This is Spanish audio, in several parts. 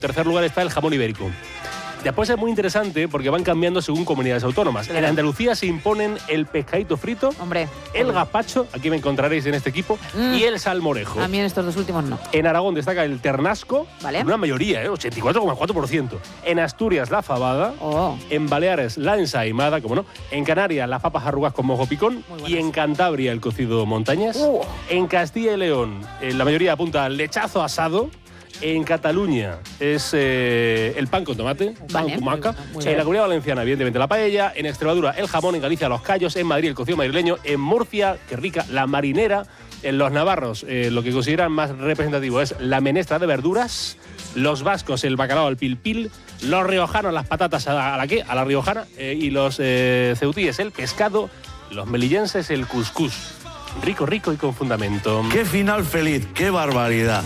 tercer lugar está el jamón ibérico. Después es muy interesante porque van cambiando según comunidades autónomas. En Andalucía se imponen el pescadito frito, el gazpacho, aquí me encontraréis en este equipo, y el salmorejo. A mí en estos dos últimos no. En Aragón destaca el ternasco, una mayoría, 84,4%. En Asturias la fabada, en Baleares la ensaimada, como no. En Canarias las papas arrugas con mojo picón y en Cantabria el cocido montañas. En Castilla y León la mayoría apunta al lechazo asado. En Cataluña es el pan con tomate, pan con maca. En la Comunidad Valenciana, evidentemente, la paella. En Extremadura, el jamón. En Galicia, los callos. En Madrid, el cocido madrileño. En Murcia, qué rica, la marinera. En los navarros, lo que consideran más representativo es la menestra de verduras. Los vascos, el bacalao al pil pil. Los riojanos, las patatas a la riojana. Y los ceutíes, el pescado. Los melillenses, el cuscús. Rico, rico y con fundamento. ¡Qué final feliz! ¡Qué barbaridad!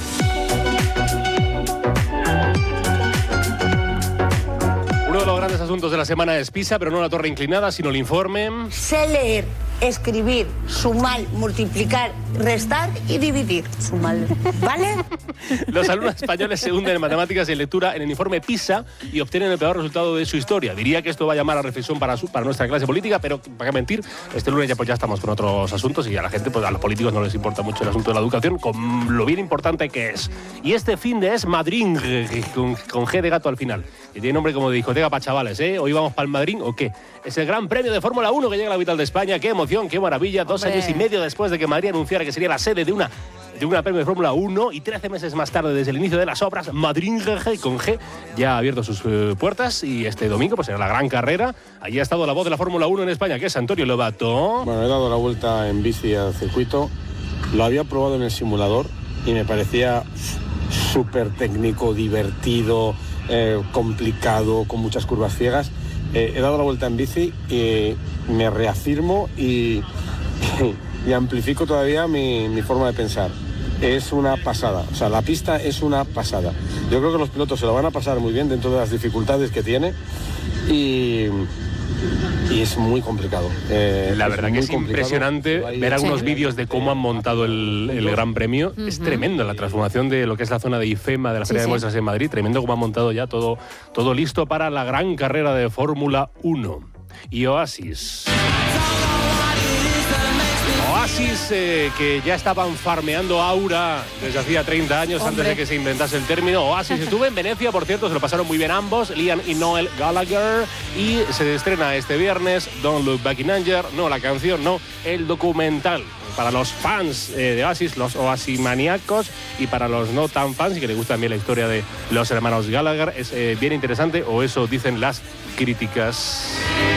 Uno de los grandes asuntos de la semana es PISA, pero no la torre inclinada, sino el informe. Sé leer, escribir, sumar, multiplicar, restar y dividir. Sumar, ¿vale? Los alumnos españoles se hunden en matemáticas y en lectura en el informe PISA y obtienen el peor resultado de su historia. Diría que esto va a llamar a reflexión para nuestra clase política, pero para qué mentir, este lunes ya estamos con otros asuntos y a la gente, a los políticos no les importa mucho el asunto de la educación, con lo bien importante que es. Y este fin de es Madrid, con G de gato al final. Y tiene nombre como de discoteca para chavales, ¿eh? ¿Hoy vamos para el Madrid o qué? Es el Gran Premio de Fórmula 1 que llega a la capital de España. ¡Qué emoción, qué maravilla! 2 años y medio después de que Madrid anunciara que sería la sede de una premio de Fórmula 1 y 13 meses más tarde, desde el inicio de las obras, Madrid con G ya ha abierto sus puertas y este domingo pues será la gran carrera. Allí ha estado la voz de la Fórmula 1 en España, que es Antonio Lobato. Bueno, he dado la vuelta en bici al circuito. Lo había probado en el simulador y me parecía súper técnico, divertido, complicado, con muchas curvas ciegas. He dado la vuelta en bici y me reafirmo y amplifico todavía mi forma de pensar. Es una pasada, o sea, la pista es una pasada. Yo creo que los pilotos se lo van a pasar muy bien dentro de las dificultades que tiene y es muy complicado. La verdad que es impresionante ver algunos vídeos de cómo han montado el Gran Premio. Es tremendo la transformación de lo que es la zona de IFEMA, de la Feria de Muestras en Madrid. Tremendo cómo han montado ya todo listo para la gran carrera de Fórmula 1. Y Oasis, que ya estaban farmeando aura desde hacía 30 años, antes de que se inventase el término. Oasis estuve en Venecia, por cierto, se lo pasaron muy bien ambos, Liam y Noel Gallagher, y se estrena este viernes Don't Look Back in Anger, no la canción, no, el documental. Para los fans de Oasis, los oasimaniacos, y para los no tan fans y que les gusta también la historia de los hermanos Gallagher, es bien interesante, o eso dicen las críticas.